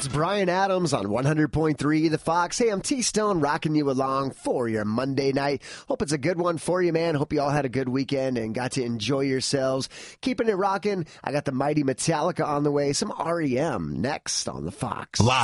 It's Brian Adams on 100.3 The Fox. Hey, I'm T-Stone rocking you along for your Monday night. Hope it's a good one for you, man. Hope you all had a good weekend and got to enjoy yourselves. Keeping it rocking. I got the mighty Metallica on the way. Some REM next on The Fox. Live